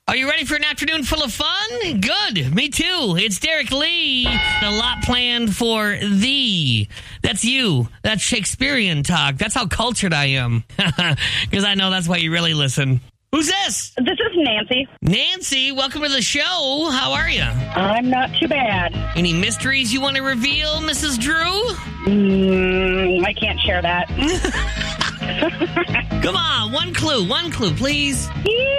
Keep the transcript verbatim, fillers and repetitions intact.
Are you ready for an afternoon full of fun? Good. Me too. It's Derek Lee. A lot planned for thee. That's you. That's Shakespearean talk. That's how cultured I am. Because I know that's why you really listen. Who's this? This is Nancy. Nancy, welcome to the show. How are you? I'm not too bad. Any mysteries you want to reveal, Missus Drew? Mm, I can't share that. Come on, one clue, one clue, please.